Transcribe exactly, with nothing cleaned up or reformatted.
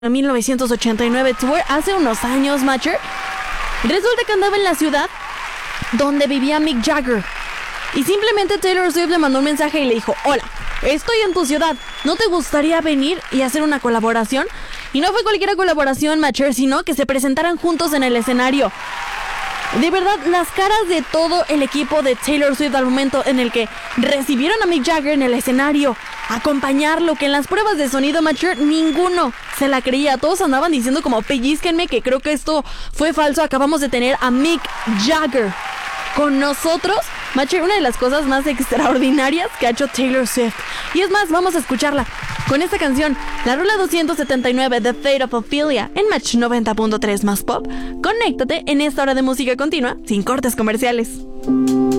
mil novecientos ochenta y nueve Tour hace unos años, Matcher. Resulta que andaba en la ciudad donde vivía Mick Jagger y simplemente Taylor Swift le mandó un mensaje y le dijo: hola, estoy en tu ciudad, ¿no te gustaría venir y hacer una colaboración? Y no fue cualquier colaboración, Matcher, sino que se presentaran juntos en el escenario. De verdad, las caras de todo el equipo de Taylor Swift al momento en el que recibieron a Mick Jagger en el escenario, acompañarlo, que en las pruebas de sonido, Matcher, ninguno se la creía. Todos andaban diciendo como: pellizquenme, que creo que esto fue falso. Acabamos de tener a Mick Jagger con nosotros. Matcher, una de las cosas más extraordinarias que ha hecho Taylor Swift. Y es más, vamos a escucharla con esta canción, la rola doscientos setenta y nueve, The Fate of Ophelia, en Match noventa punto tres más Pop. Conéctate en esta hora de música continua, sin cortes comerciales.